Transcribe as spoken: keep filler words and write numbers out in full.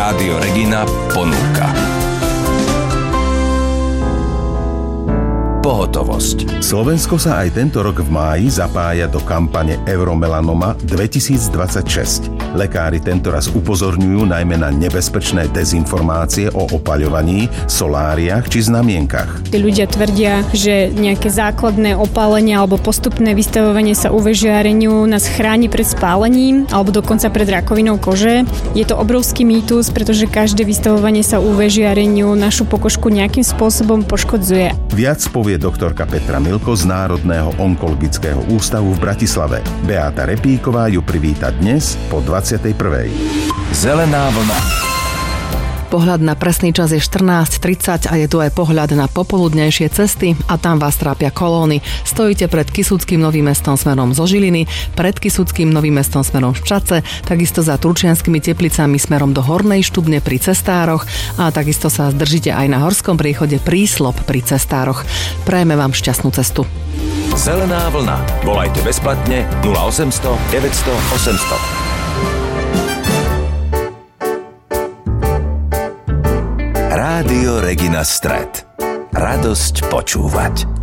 Rádio Regina ponúka pohotovosť. Slovensko sa aj tento rok v máji zapája do kampane Euromelanoma dvetisícdvadsaťšesť. Lekári tentoraz upozorňujú najmä na nebezpečné dezinformácie o opaľovaní, soláriách či znamienkach. Tí ľudia tvrdia, že nejaké základné opálenie alebo postupné vystavovanie sa ú vé žiareniu nás chráni pred spálením alebo dokonca pred rakovinou kože. Je to obrovský mýtus, pretože každé vystavovanie sa ú vé žiareniu našu pokožku nejakým spôsobom poškodzuje. Viac povie doktorka Petra Milko z Národného onkologického ústavu v Bratislave. Beáta Repíková ju privíta dnes po dvadsiatej prvej. Zelená vlna. Pohľad na presný čas je štrnásť tridsať a je tu aj pohľad na popoludnejšie cesty a tam vás trápia kolóny. Stojíte pred Kysuckým Novým Mestom smerom zo Žiliny, pred Kysuckým Novým Mestom smerom z Čadce, takisto za Turčianskými Teplicami smerom do Hornej Štubne pri Cestároch a takisto sa zdržíte aj na Horskom priechode Príslop pri Cestároch. Prajeme vám šťastnú cestu. Zelená vlna. Volajte bezplatne nula osemsto deväťsto osemsto. Rádio Regina Stret. Radosť počúvať.